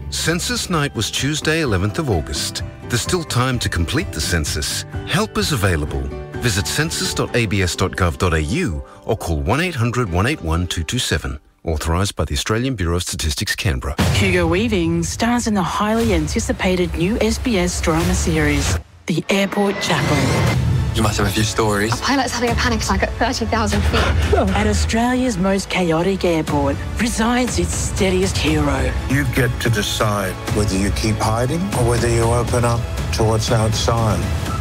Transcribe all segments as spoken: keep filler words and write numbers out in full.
Census night was Tuesday, eleventh of August. There's still time to complete the census. Help is available. Visit census dot a b s dot gov dot a u or call one eight hundred one eight one two two seven. Authorised by the Australian Bureau of Statistics, Canberra. Hugo Weaving stars in the highly anticipated new S B S drama series, The Airport Chaplain. You must have a few stories. A pilot's having a panic attack at thirty thousand feet. At Australia's most chaotic airport resides its steadiest hero. You get to decide whether you keep hiding or whether you open up to what's outside.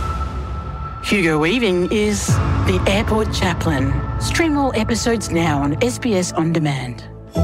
Hugo Weaving is The Airport Chaplain. Stream all episodes now on S B S On Demand.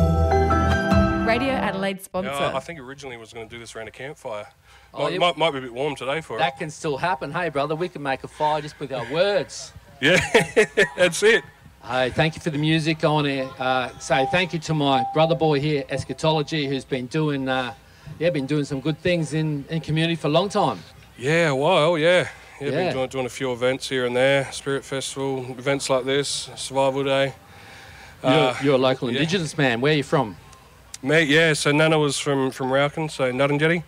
Radio Adelaide sponsor. Yeah, I think originally was going to do this around a campfire. Oh, might, yeah. might, might be a bit warm today for That it. can still happen. Hey, brother, we can make a fire just with our words. Yeah, that's it. Hey, thank you for the music. I want to uh, say thank you to my brother boy here, Eschatology, who's been doing, uh, yeah, been doing some good things in, in community for a long time. Yeah, a while, yeah. Yeah, Yeah. been doing, doing a few events here and there, Spirit Festival, events like this, Survival Day. You're, Uh, you're a local yeah. Indigenous man. Where are you from? Me, yeah, so Nana was from, from Rauken, so Nuttinjetty.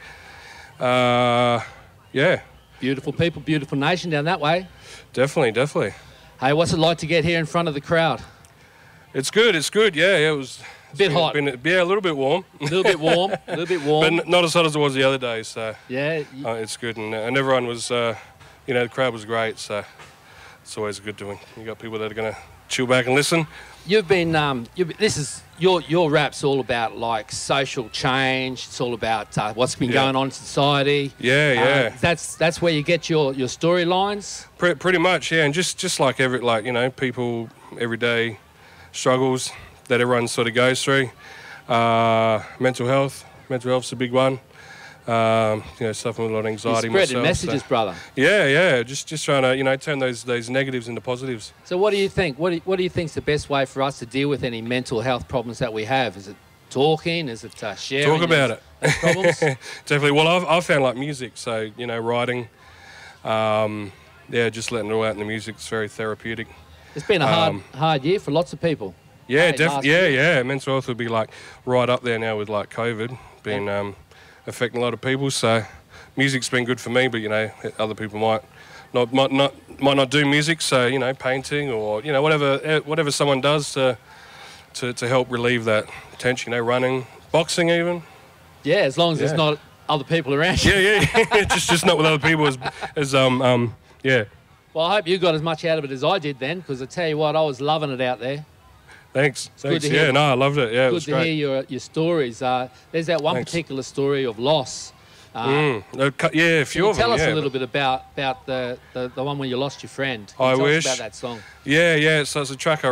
Uh, yeah, Beautiful people, beautiful nation down that way. definitely, definitely. Hey, what's it like to get here in front of the crowd? It's good, it's good, yeah, yeah, it was... A bit been- hot. been- yeah, a little bit warm. A little bit warm, a little bit But warm. n- not as hot as it was the other day, so Yeah, y- uh, it's good. And, and everyone was, uh, you know, the crowd was great, so it's always good doing. You got people that are going to chill back and listen. you've been, um, you've, this is, your your rap's all about, like, social change. It's all about uh, what's been Yeah. going on in society. Yeah, yeah. Uh, that's that's where you get your, your storylines. Pre- pretty much, yeah. And just, just like every, like, you know, people, everyday struggles that everyone sort of goes through. Uh, mental health. Mental health's a big one. Um, you know, suffering with a lot of You're anxiety spreading myself. messages, so- brother. Yeah, yeah. Just, just trying to, you know, turn those, those negatives into positives. So what do you think? What do you, what do you think's the best way for us to deal with any mental health problems that we have? Is it talking? Is it uh, sharing? Talk about those- it. those problems? Definitely. Well, I've, I've found like music, so, you know, writing, um, yeah, just letting it all out in the music is very therapeutic. It's been a hard Um, hard year for lots of people. Yeah, Hey, def- last yeah, year. yeah. Mental health would be like right up there now with like COVID being um, affecting a lot of people. So music's been good for me, but, you know, other people might not might not might not do music. So, you know, painting or, you know, whatever eh, whatever someone does to to, to help relieve that tension. You know, running, boxing, even. Yeah, as long as there's Yeah. not other people around you. Yeah, yeah. just just not with other people as as um um yeah. Well, I hope you got as much out of it as I did then, because I tell you what, I was loving it out there. Thanks. good Thanks. to hear. Yeah, no, I loved it. Yeah, it Good was to great. hear your your stories. Uh, there's that one Thanks. particular story of loss. Uh, Mm, a cou- yeah, a Can few you of them. tell us yeah. a little bit about about the, the, the one where you lost your friend? Can you I tell wish. us about that song. Yeah, yeah. So it's a track I